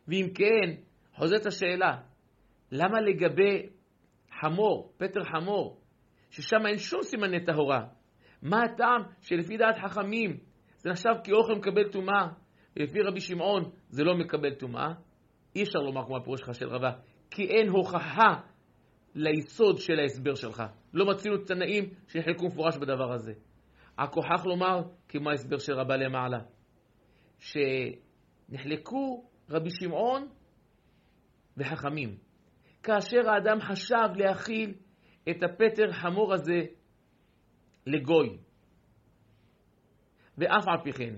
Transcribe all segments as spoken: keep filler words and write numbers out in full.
ואם כן, חוזרת השאלה, למה לגבי חמור, פטר חמור, ששם אין שום סימני טהרה, מה הטעם שלפי דעת חכמים זה נחשב כאוכל מקבל טומאה, ולפי רבי שמעון זה לא מקבל טומאה? אי אפשר לומר כמו הפירוש שלך של רבה, כי אין הוכחה ליסוד של ההסבר שלך. לא מצינו תנאים שחלקו מפורש בדבר הזה. הכוחך לומר כמו ההסבר של רבה למעלה, שנחלקו רבי שמעון וחכמים. כאשר האדם חשב להכיל את הפטר חמור הזה לגוי, ואף על פי כן,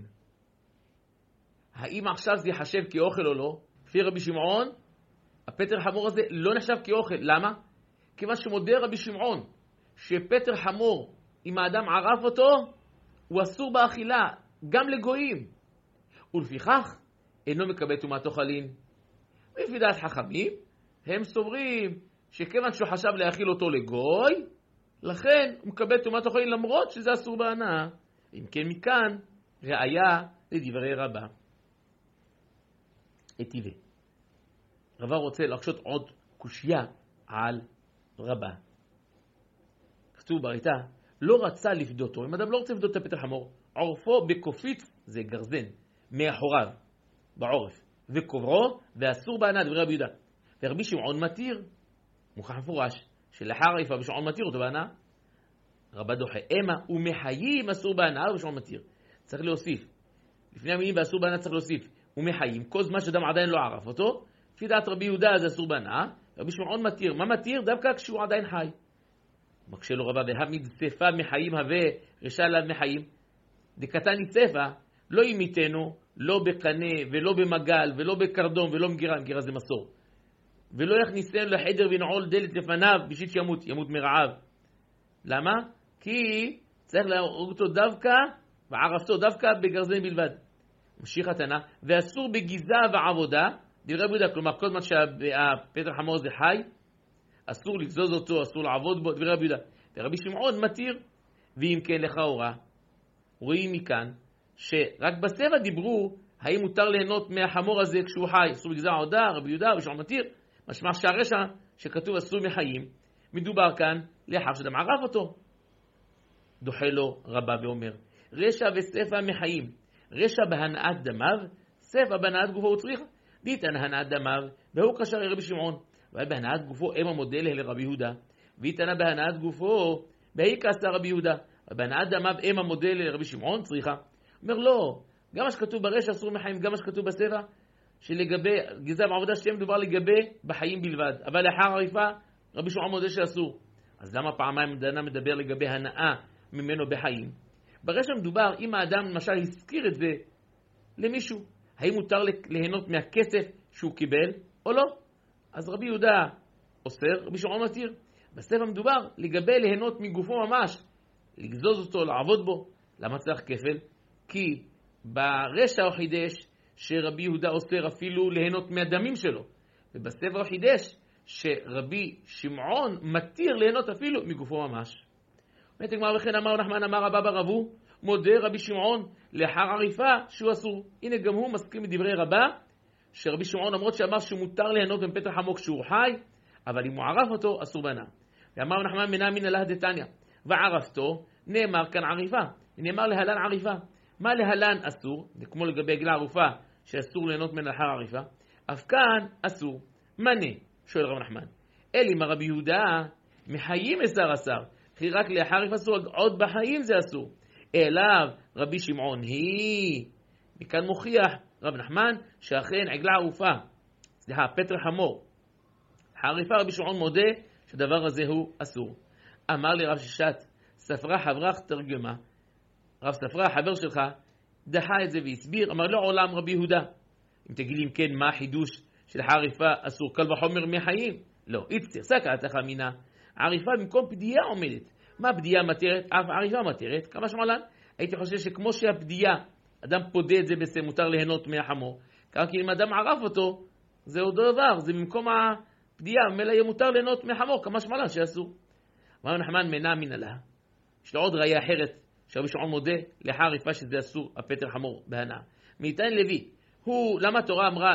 האם עכשיו זה יחשב כאוכל או לא? לפי רבי שמעון, הפטר חמור הזה לא נחשב כאוכל. למה? כיוון שמודה רבי שמעון שפטר חמור, אם האדם ערף אותו, הוא אסור באכילה, גם לגויים. ולפיכך, אינו מקבל טומאת אוכלין. ולפי דעת חכמים, הם סוברים שכיוון שהוא חשב להאכיל אותו לגוי, לכן הוא מקבל טומאת אוכלין למרות שזה אסור בהנאה. אם כן מכאן, ראיה לדברי רבה. היטיבה. רבה רוצה להקשות עוד קושיה על רבה. כתוב בריתה, לא רצה לפדותו. אם אדם לא רוצה לפדות את הפטר חמור, עורפו בקופית, זה גרזן, מאחוריו, בעורף, וקוברו, ואסור בהנאה, דברי רבי יהודה. ורבי שמעון מתיר, מוכח מפורש, שלאחר עריפה רבי שמעון מתיר אותו בהנאה. רבה דוחה, אמה ומחיים אסור בהנאה, רבי שמעון מתיר. צריך להוסיף. לפני המילים באסור בהנאה צריך להוסיף. ומחיים, כל זמן שאדם עדיין לא ערף אותו, לפי דעת רבי יהודה זה אסור בהנאה, רבי שמעון מתיר. מה מתיר? דווקא כשהוא עדיין חי. מקשה לו רבה, והמיד ספה מחיים הווה רשע עליו מחיים. דקתן ספה, לא ימיתנו, לא בקנה ולא במגל ולא בקרדום ולא מגירה, מגירה זה מסור. ולא יכניסנו לחדר ונעול דלת לפניו בשביל שימות, ימות מרעב. למה? כי צריך להרוג אותו דווקא, וערפתו דווקא בגרזן בלבד. ממשיך התנא, ואסור בגיזה ועבודה, דברי רבי יהודה, כלומר כל זמן שהפטר חמור זה חי, אסור לגזוז אותו, אסור לעבוד בו, דברי רבי יהודה. ורבי שמעון מתיר, ואם כן לכאורה, רואים מכאן, שרק בסבע דיברו, האם מותר ליהנות מהחמור הזה כשהוא חי, אסור בגיזה ועבודה, רבי יהודה, רבי שמעון מתיר, משמע שהרשע שכתוב אסור מחיים, מדובר כאן לאחר שאדם ערף אותו. דוחה לו רבה ואומר, רשע וספה מחיים, רשע בהנאת דמיו, ספה בהנאת גופו וצריך, דיתן הנאת דמיו, והוא קשר לרבי שמעון, ובהנאת גופו אמה מודל לרבי יהודה, ויתנה בהנאת גופו, בהי כעשה רבי יהודה, ובהנאת דמיו אמה מודל לרבי שמעון צריכה. אומר לא, גם מה שכתוב ברשע אסור מחיים, גם מה שכתוב בספה, שלגבי גזע ועבודה שהם מדובר לגבי בחיים בלבד, אבל לאחר עריפה רבי שמעון מודה שאסור. אז למה פעמיים דנה מדבר לגבי הנאה ממנו בחיים? ברשע מדובר, אם האדם למשל הזכיר את זה למישהו, האם מותר ליהנות מהכסף שהוא קיבל או לא? אז רבי יהודה אוסר, רבי שמעון מתיר. בספר מדובר לגבי ליהנות מגופו ממש, לגזוז אותו, לעבוד בו. למה צריך כפל? כי ברשע הוא חידש שרבי יהודה אוסר אפילו ליהנות מהדמים שלו, ובספר הוא חידש שרבי שמעון מתיר ליהנות אפילו מגופו ממש. ותגמר וכן אמר נחמן אמר רבא בר אבו, מודה רבי שמעון לאחר עריפה שהוא אסור. הנה גם הוא מסכים מדברי רבה, שרבי שמעון למרות שאמר שמותר ליהנות מפטר חמור כשהוא חי, אבל אם הוא ערף אותו אסור בהנאה. ואמר נחמן מנה מן אללה דתניא, וערפתו נאמר כאן עריפה, נאמר להלן עריפה. מה להלן אסור? זה כמו לגבי עגלה ערופה שאסור ליהנות מן לאחר עריפה, אף כאן אסור. מנה? שואל רב נחמן. אלי מה רבי יהודה מחיים אסר אסר, כי רק לאחר עריפה אסור, עוד בחיים זה אסור. אליו רבי שמעון היא, מכאן מוכיח רב נחמן שאכן עגלה ערופה, סליחה, פטר חמור, העריפה רבי שמעון מודה שהדבר הזה הוא אסור. אמר לי רב ששת, ספרה חברך תרגמה, רב ספרה החבר שלך דחה את זה והסביר, אמר לו עולם רבי יהודה. אם תגיד לי אם כן מה החידוש של העריפה אסור קל וחומר מחיים? לא, איצטר סקת החמינה, העריפה במקום פדיעה עומדת. מה פדיעה מתרת? אף עריפה מתרת. כמה שמלן? הייתי חושב שכמו שהפדיעה, אדם פודה את זה בסדר, מותר ליהנות מהחמור. ככה כי אם אדם ערף אותו, זה עוד דבר, זה במקום הפדיעה, מלא יהיה מותר ליהנות מהחמור, כמה שמלן שאסור. אמר נחמן מנה מן אללה. יש לו עוד ראיה אחרת, שרבי שמעון מודה לאחר עריפה שזה אסור, הפטר חמור בהנאה. מאיתן לוי, הוא, למה התורה אמרה